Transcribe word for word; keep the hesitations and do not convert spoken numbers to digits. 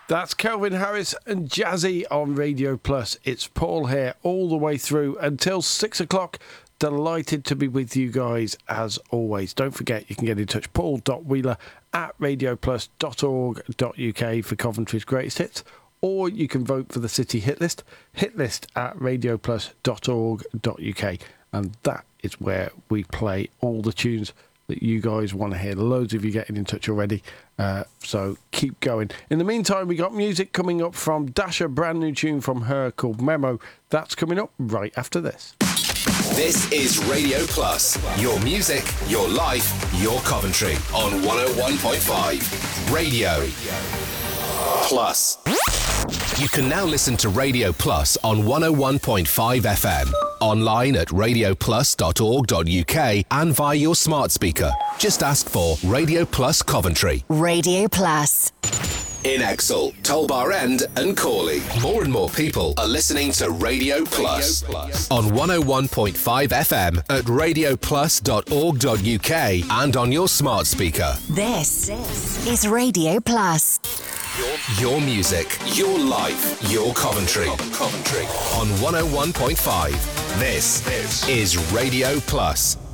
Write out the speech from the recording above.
That's Calvin Harris and Jazzy on Radio Plus. It's Paul here all the way through until six o'clock. Delighted to be with you guys as always. Don't forget you can get in touch, paul dot wheeler at radio plus dot org dot u k for Coventry's greatest hits, or you can vote for the City Hit List, hitlist at radio plus dot org dot u k, and that is where we play all the tunes that you guys want to hear. Loads of you getting in touch already, uh, so keep going. In the meantime, we got music coming up from Dasha, brand new tune from her called Memo. That's coming up right after this. This is Radio Plus, your music, your life, your Coventry on one oh one point five Radio Plus. You can now listen to Radio Plus on one oh one point five F M, online at radio plus dot org dot u k and via your smart speaker. Just ask for Radio Plus Coventry. Radio Plus. In Exel, Tolbar End and Corley. More and more people are listening to Radio Plus, Radio Plus. On one oh one point five F M at radio plus dot org dot u k and on your smart speaker. This, this is Radio Plus. Your, your music, your life, your Coventry. Coventry. On one oh one point five. This, this is Radio Plus.